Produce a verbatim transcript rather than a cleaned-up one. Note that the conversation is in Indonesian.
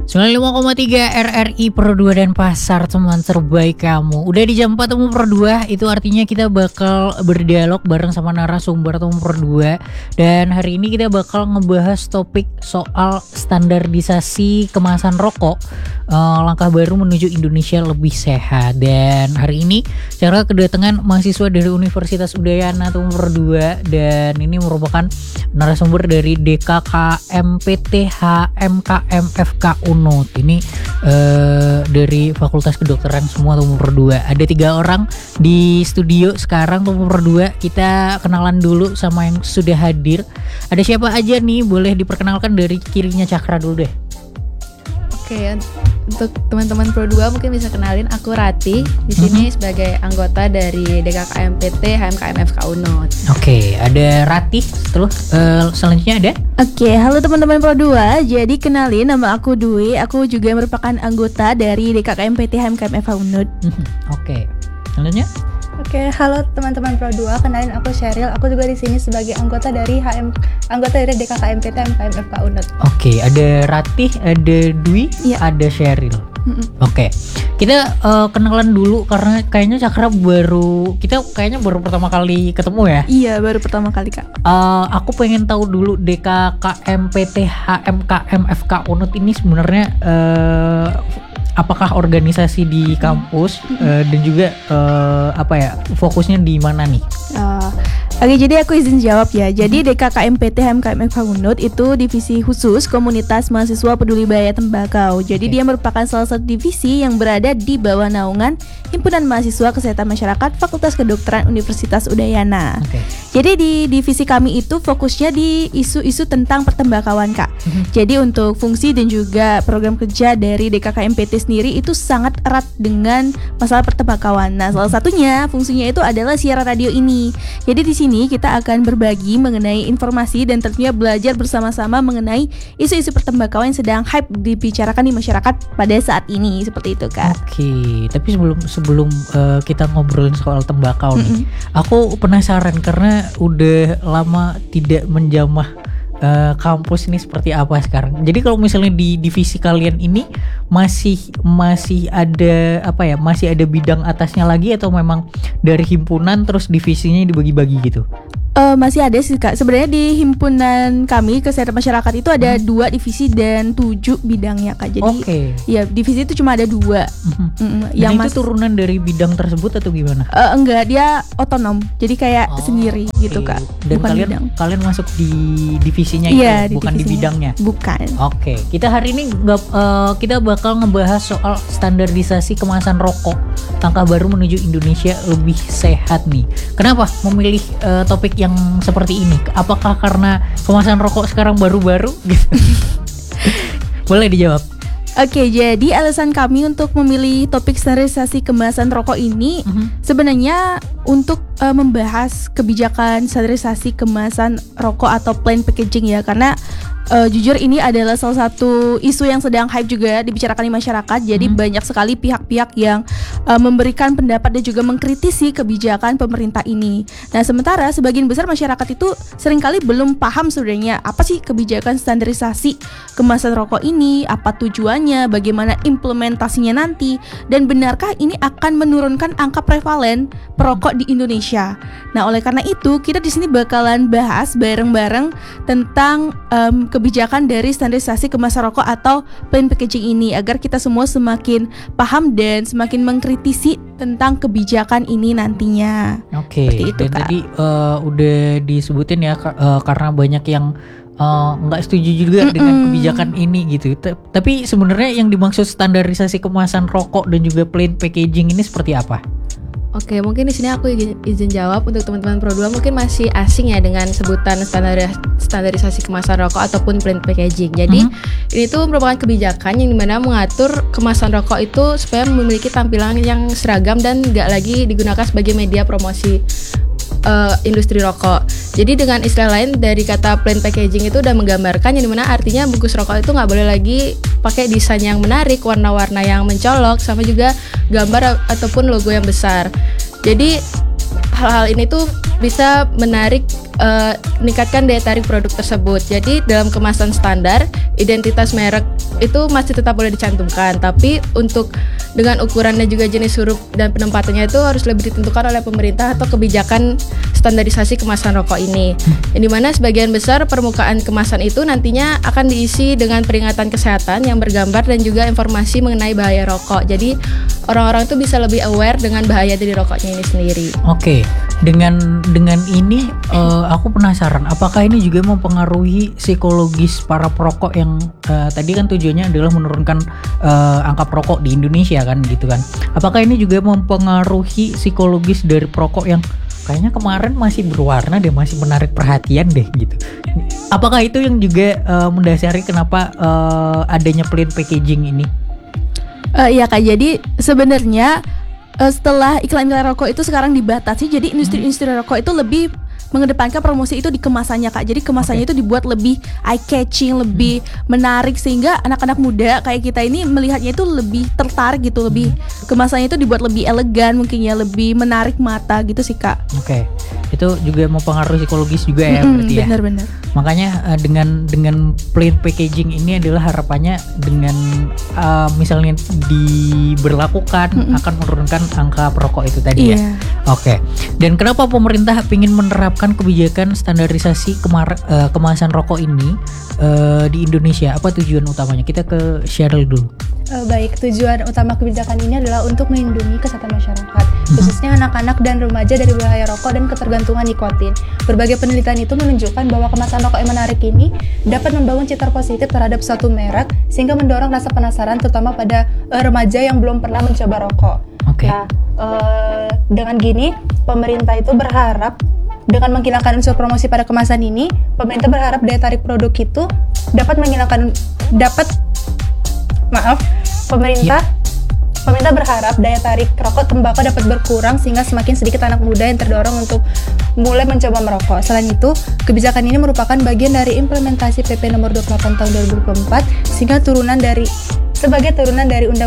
sembilan puluh lima koma tiga R R I Pro dua dan Pasar, teman terbaik kamu. Udah di jam empat temu Pro dua, itu artinya kita bakal berdialog bareng sama narasumber temu Pro dua. Dan hari ini kita bakal ngebahas topik soal standarisasi kemasan rokok, uh, langkah baru menuju Indonesia lebih sehat. Dan hari ini cara kedatangan mahasiswa dari Universitas Udayana temu Pro dua, dan ini merupakan narasumber dari D K K M P T H M K M F K U N U T. Ini uh, dari Fakultas Kedokteran semua temu Pro dua. Ada tiga orang di studio sekarang temu Pro dua. Kita kenalan dulu sama yang sudah hadir. Ada siapa aja nih? Boleh diperkenalkan dari kirinya Cakra dulu deh. Oke, untuk teman-teman Pro dua mungkin bisa kenalin, aku Rati di sini mm-hmm. sebagai anggota dari D K K M P T H M K M F K U N U T. Oke, ada Rati. Terus uh, selanjutnya ada? Oke, halo teman-teman Pro dua. Jadi kenalin, nama aku Dwi. Aku juga merupakan anggota dari D K K M P T H M K M F K U N U T. Mm-hmm. Oke, selanjutnya? Oke, halo teman-teman Pro dua, kenalin aku Sheryl. Aku juga di sini sebagai anggota dari H M anggota dari D K K M P T H M K M F K U N U T. Oke, ada Ratih, ada Dwi, ya. Ada Sheryl. Mm-mm. Oke, kita uh, kenalan dulu karena kayaknya Cakra baru kita kayaknya baru pertama kali ketemu ya. Iya, baru pertama kali Kak. Uh, aku pengen tahu dulu D K K M P T H M K M F K U N U T ini sebenarnya uh, apakah organisasi di kampus mm-hmm. uh, dan juga uh, apa ya, fokusnya di mana nih? Uh, Oke, jadi aku izin jawab ya. Jadi D K K M P T H M K M F K U N U T itu divisi khusus komunitas mahasiswa peduli bahaya tembakau. Jadi okay. dia merupakan salah satu divisi yang berada di bawah naungan Himpunan Mahasiswa Kesehatan Masyarakat Fakultas Kedokteran Universitas Udayana. Okay. Jadi di divisi kami itu fokusnya di isu-isu tentang pertembakauan, Kak. Mm-hmm. Jadi untuk fungsi dan juga program kerja dari D K K M P T sendiri itu sangat erat dengan masalah pertembakauan. Nah, salah satunya fungsinya itu adalah siaran radio ini. Jadi di sini kita akan berbagi mengenai informasi dan tentunya belajar bersama-sama mengenai isu-isu pertembakauan yang sedang hype dibicarakan di masyarakat pada saat ini, seperti itu, Kak. Oke, tapi sebelum sebelum uh, kita ngobrolin soal tembakau mm-hmm. nih, aku penasaran karena udah lama tidak menjamah Uh, kampus ini seperti apa sekarang. Jadi kalau misalnya di divisi kalian ini masih masih ada apa ya, masih ada bidang atasnya lagi atau memang dari himpunan terus divisinya dibagi-bagi gitu? Uh, masih ada sih, Kak. Sebenarnya di himpunan kami Kesehatan Masyarakat itu ada hmm. dua divisi dan tujuh bidangnya, Kak. Jadi okay. ya divisi itu cuma ada dua. Hmm. Mm, yang itu mas- turunan dari bidang tersebut atau gimana? Uh, enggak, dia otonom. Jadi kayak oh, sendiri okay. gitu, Kak. Dan bukan kalian bidang. kalian masuk di divisinya itu, yeah, bukan di, di bidangnya. Bukan. Oke, okay. Kita hari ini gak, uh, kita bakal ngebahas soal standarisasi kemasan rokok, langkah baru menuju Indonesia lebih sehat nih. Kenapa memilih uh, topik yang yang seperti ini? Apakah karena kemasan rokok sekarang baru-baru gitu? Boleh dijawab. Oke, jadi alasan kami untuk memilih topik standarisasi kemasan rokok ini uh-huh. sebenarnya untuk uh, membahas kebijakan standarisasi kemasan rokok atau plain packaging ya, karena Uh, jujur ini adalah salah satu isu yang sedang hype juga dibicarakan di masyarakat. Jadi hmm. banyak sekali pihak-pihak yang uh, memberikan pendapat dan juga mengkritisi kebijakan pemerintah ini. Nah, sementara sebagian besar masyarakat itu seringkali belum paham sebenarnya apa sih kebijakan standarisasi kemasan rokok ini, apa tujuannya, bagaimana implementasinya nanti, dan benarkah ini akan menurunkan angka prevalen perokok di Indonesia. Nah, oleh karena itu kita di sini bakalan bahas bareng-bareng tentang um, kebijakan dari standarisasi kemasan rokok atau plain packaging ini agar kita semua semakin paham dan semakin mengkritisi tentang kebijakan ini nantinya. Oke, okay. Dan Kak. Tadi uh, udah disebutin ya uh, karena banyak yang nggak uh, setuju juga Mm-mm. dengan kebijakan ini gitu. T- tapi sebenarnya yang dimaksud standarisasi kemasan rokok dan juga plain packaging ini seperti apa? Oke, mungkin di sini aku izin, izin jawab untuk teman-teman Pro dua mungkin masih asing ya dengan sebutan standar, standarisasi kemasan rokok ataupun plain packaging. Jadi mm-hmm. ini tuh merupakan kebijakan yang dimana mengatur kemasan rokok itu supaya memiliki tampilan yang seragam dan nggak lagi digunakan sebagai media promosi uh, industri rokok. Jadi dengan istilah lain dari kata plain packaging itu udah menggambarkan yang dimana artinya bungkus rokok itu nggak boleh lagi pakai desain yang menarik, warna-warna yang mencolok, sama juga gambar ataupun logo yang besar. Jadi hal-hal ini tuh bisa menarik uh, meningkatkan daya tarik produk tersebut. Jadi dalam kemasan standar, identitas merek itu masih tetap boleh dicantumkan, tapi untuk dengan ukuran dan juga jenis huruf dan penempatannya itu harus lebih ditentukan oleh pemerintah atau kebijakan standarisasi kemasan rokok ini. Yang dimana sebagian besar permukaan kemasan itu nantinya akan diisi dengan peringatan kesehatan yang bergambar dan juga informasi mengenai bahaya rokok. Jadi orang-orang itu bisa lebih aware dengan bahaya dari rokoknya ini sendiri. Oke, dengan dengan ini uh, aku penasaran, apakah ini juga mempengaruhi psikologis para perokok yang uh, tadi kan tujuannya adalah menurunkan uh, angka perokok di Indonesia kan gitu kan? Apakah ini juga mempengaruhi psikologis dari perokok yang kayaknya kemarin masih berwarna deh, masih menarik perhatian deh gitu? Apakah itu yang juga uh, mendasari kenapa uh, adanya plain packaging ini? Uh, iya Kak, jadi sebenarnya uh, setelah iklan-iklan rokok itu sekarang dibatasi, jadi industri-industri rokok itu lebih mengedepankan promosi itu di kemasannya Kak. Jadi kemasannya okay. itu dibuat lebih eye catching, lebih hmm. menarik, sehingga anak-anak muda kayak kita ini melihatnya itu lebih tertarik gitu, lebih hmm. kemasannya itu dibuat lebih elegan, mungkin ya lebih menarik mata gitu sih Kak. Oke, okay. Itu juga mempengaruhi psikologis juga ya, mm-hmm, berarti ya. Benar-benar. Makanya uh, dengan dengan plain packaging ini adalah harapannya dengan uh, misalnya diberlakukan mm-hmm. akan menurunkan angka perokok itu tadi yeah. ya. Oke. Okay. Dan kenapa pemerintah ingin menerapkan kebijakan standarisasi kemar- uh, kemasan rokok ini uh, di Indonesia? Apa tujuan utamanya? Kita ke Cheryl dulu. Uh, baik, tujuan utama kebijakan ini adalah untuk melindungi kesehatan masyarakat, khususnya anak-anak dan remaja dari bahaya rokok dan ketergantungan nikotin. Berbagai penelitian itu menunjukkan bahwa kemasan rokok yang menarik ini dapat membangun citra positif terhadap suatu merek, sehingga mendorong rasa penasaran terutama pada uh, remaja yang belum pernah mencoba rokok. Okay. Nah, uh, dengan gini, pemerintah itu berharap dengan menghilangkan unsur promosi pada kemasan ini, pemerintah berharap daya tarik produk itu dapat menghilangkan dapat maaf pemerintah yeah. pemerintah berharap daya tarik rokok tembakau dapat berkurang sehingga semakin sedikit anak muda yang terdorong untuk mulai mencoba merokok. Selain itu, kebijakan ini merupakan bagian dari implementasi P P nomor dua puluh delapan tahun dua ribu dua puluh empat sehingga turunan dari sebagai turunan dari undang